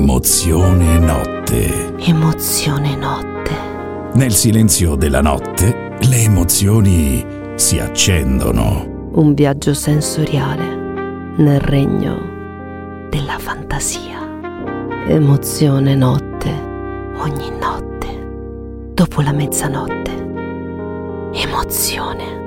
Emozione notte. Emozione notte. Nel silenzio della notte le emozioni si accendono. Un viaggio sensoriale nel regno della fantasia. Emozione notte, ogni notte, dopo la mezzanotte. Emozione.